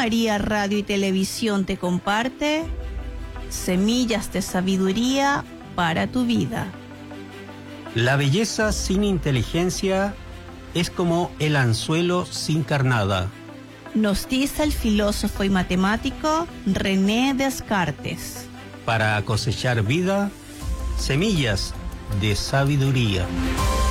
María Radio y Televisión te comparte semillas de sabiduría para tu vida. La belleza sin inteligencia es como el anzuelo sin carnada. Nos dice el filósofo y matemático René Descartes. Para cosechar vida, semillas de sabiduría.